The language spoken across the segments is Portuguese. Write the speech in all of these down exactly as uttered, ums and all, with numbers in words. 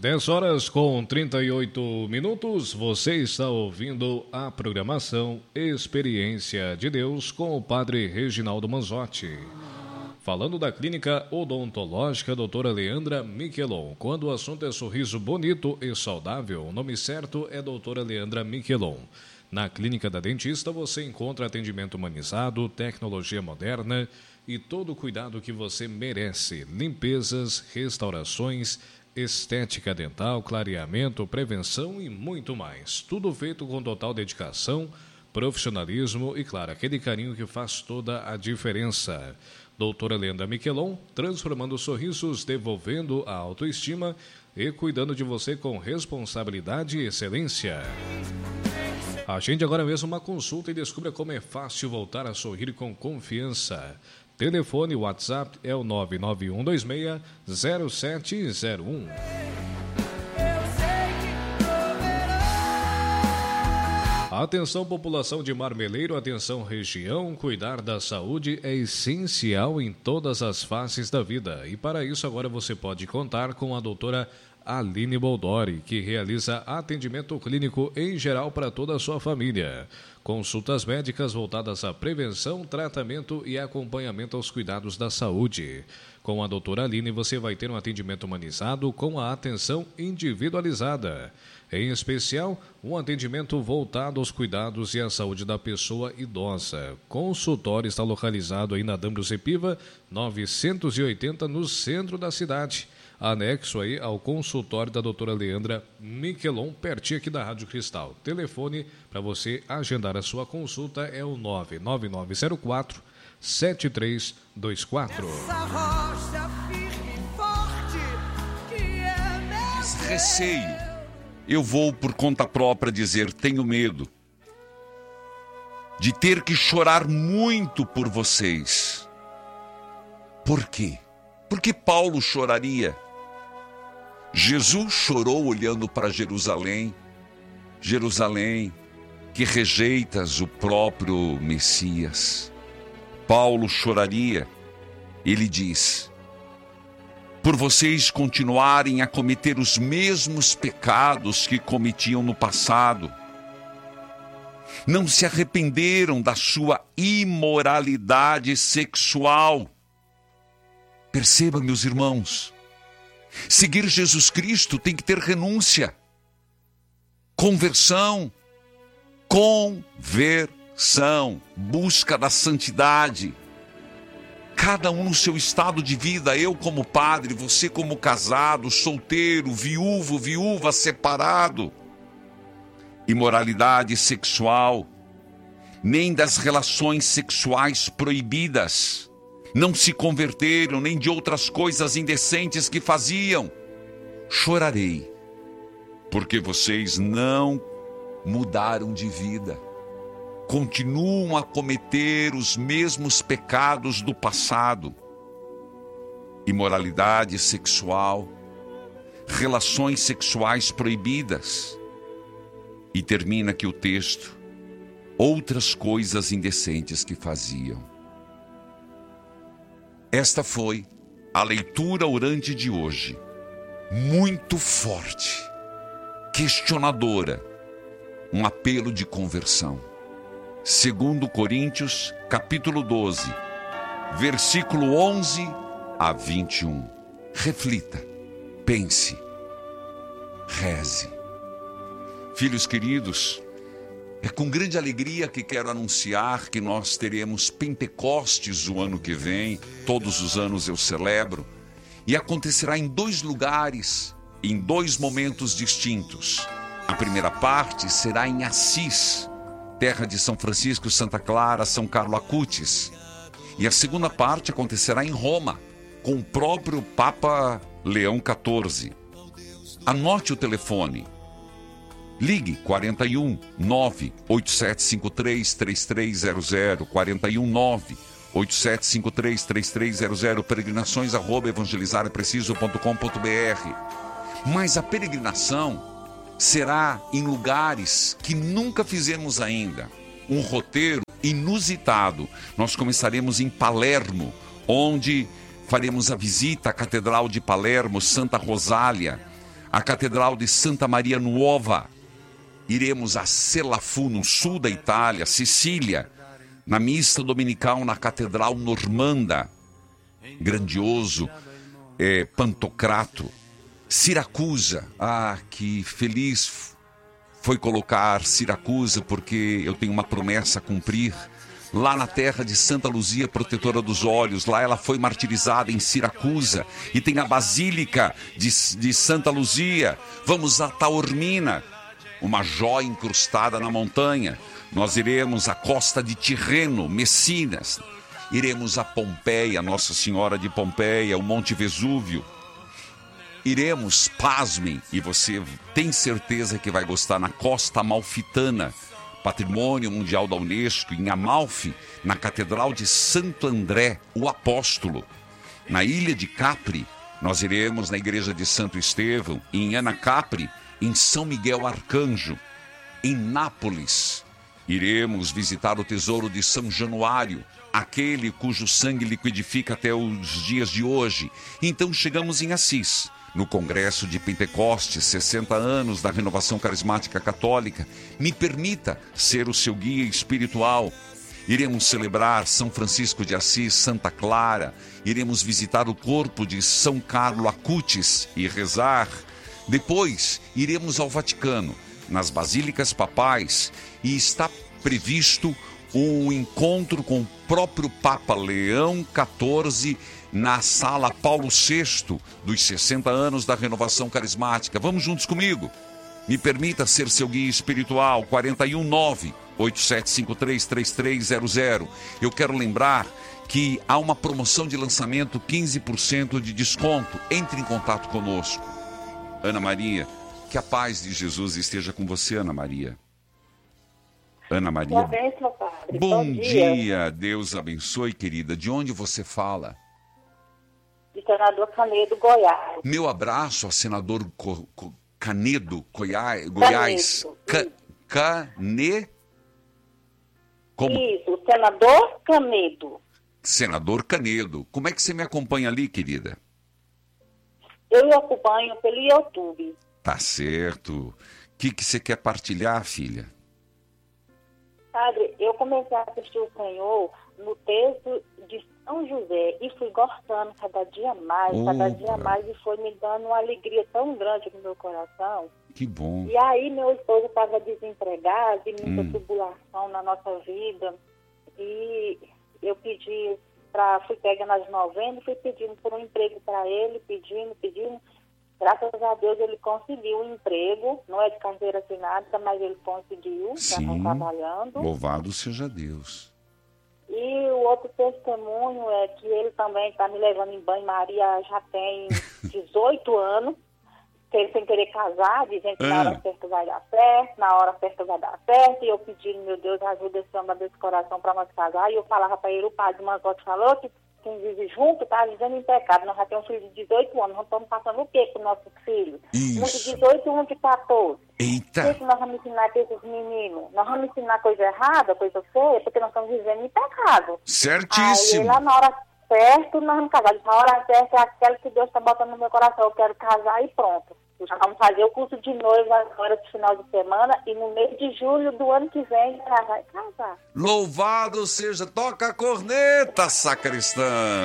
dez horas com trinta e oito minutos, você está ouvindo a programação Experiência de Deus com o Padre Reginaldo Manzotti. Falando da clínica odontológica doutora Leandra Miquelon. Quando o assunto é sorriso bonito e saudável, o nome certo é doutora Leandra Miquelon. Na clínica da dentista você encontra atendimento humanizado, tecnologia moderna e todo o cuidado que você merece. Limpezas, restaurações, estética dental, clareamento, prevenção e muito mais. Tudo feito com total dedicação, profissionalismo e, claro, aquele carinho que faz toda a diferença. Doutora Leandra Miquelon, transformando sorrisos, devolvendo a autoestima e cuidando de você com responsabilidade e excelência. Agende agora mesmo uma consulta e descubra como é fácil voltar a sorrir com confiança. Telefone WhatsApp é o nove nove um dois seis zero sete zero um. Atenção população de Marmeleiro, atenção região, cuidar da saúde é essencial em todas as faces da vida. E para isso agora você pode contar com a doutora Aline Boldori, que realiza atendimento clínico em geral para toda a sua família. Consultas médicas voltadas à prevenção, tratamento e acompanhamento aos cuidados da saúde. Com a doutora Aline você vai ter um atendimento humanizado com a atenção individualizada. Em especial, um atendimento voltado aos cuidados e à saúde da pessoa idosa. Consultório está localizado aí na D'Ambrosio Piva, novecentos e oitenta, no centro da cidade. Anexo aí ao consultório da doutora Leandra Miquelon, pertinho aqui da Rádio Cristal. Telefone para você agendar a sua consulta é o nove nove nove zero quatro sete três dois quatro. Receio. Eu vou por conta própria dizer, tenho medo de ter que chorar muito por vocês. Por quê? Porque Paulo choraria. Jesus chorou olhando para Jerusalém. Jerusalém, que rejeitas o próprio Messias. Paulo choraria. Ele diz: por vocês continuarem a cometer os mesmos pecados que cometiam no passado. Não se arrependeram da sua imoralidade sexual. Perceba, meus irmãos, seguir Jesus Cristo tem que ter renúncia, conversão, conversão, busca da santidade. Cada um no seu estado de vida, eu como padre, você como casado, solteiro, viúvo, viúva, separado. Imoralidade sexual, nem das relações sexuais proibidas. Não se converteram, nem de outras coisas indecentes que faziam. Chorarei, porque vocês não mudaram de vida. Continuam a cometer os mesmos pecados do passado. Imoralidade sexual, relações sexuais proibidas. E termina aqui o texto, outras coisas indecentes que faziam. Esta foi a leitura orante de hoje, muito forte, questionadora, um apelo de conversão. Segundo Coríntios, capítulo doze, versículo onze a vinte e um. Reflita, pense, reze. Filhos queridos, é com grande alegria que quero anunciar que nós teremos Pentecostes o ano que vem. Todos os anos eu celebro. E acontecerá em dois lugares, em dois momentos distintos. A primeira parte será em Assis, terra de São Francisco, Santa Clara, São Carlo Acutis. E a segunda parte acontecerá em Roma, com o próprio Papa Leão quatorze. Anote o telefone. Ligue quarenta e um, nove oito sete cinco três, três três zero zero, quarenta e um, nove oito sete cinco três, três três zero zero, peregrinações arroba evangelizarepreciso ponto com ponto br. Mas a peregrinação será em lugares que nunca fizemos ainda. Um roteiro inusitado. Nós começaremos em Palermo, onde faremos a visita à Catedral de Palermo, Santa Rosália, a Catedral de Santa Maria Nuova. Iremos a Selafu, no sul da Itália, Sicília, na missa dominical na Catedral Normanda. Grandioso é, Pantocrato. Siracusa, ah, que feliz foi colocar Siracusa, porque eu tenho uma promessa a cumprir. Lá na terra de Santa Luzia, protetora dos olhos, lá ela foi martirizada em Siracusa. E tem a Basílica de, de Santa Luzia. Vamos a Taormina, uma joia incrustada na montanha. Nós iremos à costa de Tirreno, Messinas. Iremos a Pompeia, Nossa Senhora de Pompeia, o Monte Vesúvio. Iremos, pasmem, e você tem certeza que vai gostar, na Costa Amalfitana, Patrimônio Mundial da Unesco, em Amalfi, na Catedral de Santo André, o Apóstolo. Na ilha de Capri, nós iremos na Igreja de Santo Estevão, em Anacapri, em São Miguel Arcanjo. Em Nápoles, iremos visitar o Tesouro de São Januário, aquele cujo sangue liquidifica até os dias de hoje. Então chegamos em Assis, no Congresso de Pentecostes, sessenta anos da Renovação Carismática Católica. Me permita ser o seu guia espiritual. Iremos celebrar São Francisco de Assis, Santa Clara. Iremos visitar o corpo de São Carlo Acutis e rezar. Depois, iremos ao Vaticano, nas Basílicas Papais, e está previsto um encontro com o próprio Papa Leão quatorze na Sala Paulo sexto dos sessenta anos da Renovação Carismática. Vamos juntos comigo? Me permita ser seu guia espiritual. Quatro um nove, oito sete cinco três, três três zero zero. Eu quero lembrar que há uma promoção de lançamento, quinze por cento de desconto. Entre em contato conosco. Ana Maria, que a paz de Jesus esteja com você, Ana Maria. Ana Maria. Boa noite, meu padre. Bom, Bom dia. dia, Deus abençoe, querida. De onde você fala? De Senador Canedo, Goiás. Meu abraço ao senador Co- Co- Canedo, Goiás. Goiás. Ca- Cane... Como? Isso, o senador Canedo. Senador Canedo. Como é que você me acompanha ali, querida? Eu acompanho pelo YouTube. Tá certo. O que, que você quer partilhar, filha? Padre, eu comecei a assistir o Senhor no texto de São José e fui gostando cada dia mais, Opa. cada dia mais, e foi me dando uma alegria tão grande no meu coração. Que bom. E aí meu esposo estava desempregado e muita Hum. tribulação na nossa vida. E eu pedi, pra, fui pegando as novenas, fui pedindo por um emprego para ele, pedindo, pedindo. Graças a Deus ele conseguiu um emprego, não é de carteira assinada, mas ele conseguiu, já está Sim. trabalhando. Louvado seja Deus. E o outro testemunho é que ele também está me levando em banho-maria já tem dezoito anos, que ele sem querer casar, dizendo que na Ah. hora certa vai dar certo, na hora certa vai dar certo, e eu pedindo, meu Deus, ajuda esse homem desse coração para nós casar, e eu falava para ele, o padre Manzotti falou que quem vive junto está vivendo em pecado. Nós já temos um filho de dezoito anos, nós estamos passando o quê com nossos filhos? Um de Isso. dezoito e um de quatorze. O Eita. que, que nós vamos ensinar para esses meninos? Nós vamos ensinar coisa errada, coisa feia, porque nós estamos vivendo em pecado. Aí Certíssimo. lá na hora certa, nós vamos casar. Na hora certa é aquela que Deus está botando no meu coração. Eu quero casar e pronto. Já vamos fazer o curso de noiva agora de final de semana e no mês de julho do ano que vem casar e casar. Louvado seja, toca a corneta, sacristão.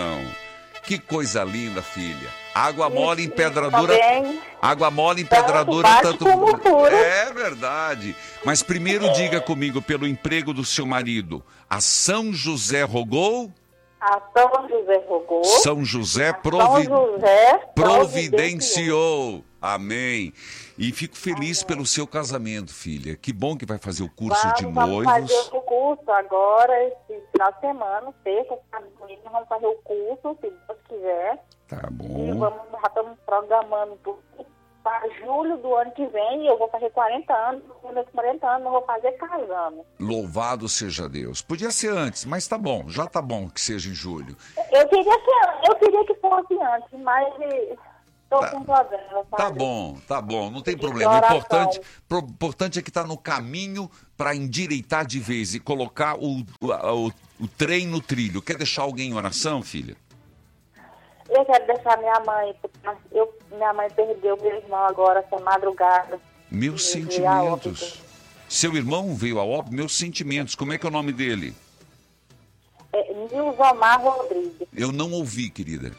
Que coisa linda, filha. Água mole em pedra dura. Também, Água mole em pedra tanto dura, bate tanto. como fura. É verdade. Mas primeiro diga comigo, pelo emprego do seu marido, a São José rogou? a São José rogou. São José, a provi... São José providenciou. Amém. E fico feliz pelo seu casamento, filha. Que bom que vai fazer o curso Vamos, de vamos noivos. fazer o curso agora, esse final de semana, sexta, sábado, domingo, nós vamos fazer o curso, se Deus quiser. Tá E bom. vamos, já estamos programando para julho do ano que vem, e eu vou fazer quarenta anos, nos meus quarenta anos eu vou fazer casando. Louvado seja Deus. Podia ser antes, mas tá bom. Já tá bom que seja em julho. Eu queria que, eu queria que fosse antes, mas estou Tá. com problema. Tá sabe? bom, tá bom. Não tem De problema. O oração. importante, pro- importante é que tá no caminho para endireitar de vez e colocar o, o, o, o trem no trilho. Quer deixar alguém em oração, filha? Eu quero deixar minha mãe, porque eu Minha mãe perdeu meu irmão agora, essa madrugada. Meus sentimentos. Seu irmão veio a óbito? Meus sentimentos. Como é que é o nome dele? É Nilzomar Rodrigues. Eu não ouvi, querida.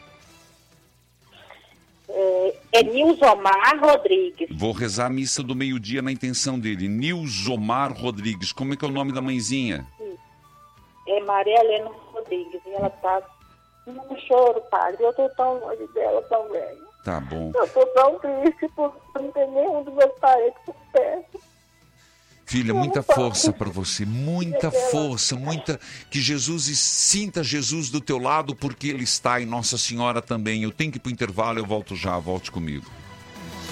É, é Nilzomar Rodrigues. Vou rezar a missa do meio-dia na intenção dele. Nilzomar Rodrigues. Como é que é o nome da mãezinha? É Maria Helena Rodrigues. E ela tá no choro, padre. Eu tô tão longe dela também. Tá bom. Eu tô tão triste porque não tem nenhum dos meus parentes por perto. Filha, muita força para você, muita força, muita... Que Jesus, sinta Jesus do teu lado, porque Ele está, e Nossa Senhora também. Eu tenho que ir para o intervalo, eu volto já, volte comigo.